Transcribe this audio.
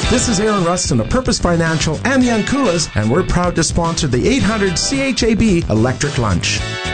This is Aaron Rustin of Purpose Financial and the Anculas, and we're proud to sponsor the 800 CHAB Electric Lunch.